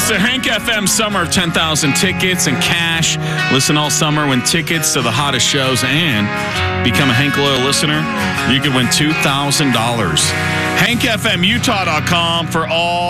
It's the Hank FM Summer of 10,000 tickets and cash. Listen all summer, win tickets to the hottest shows, and become a Hank Loyal listener. You could win $2,000. HankFMUtah.com for all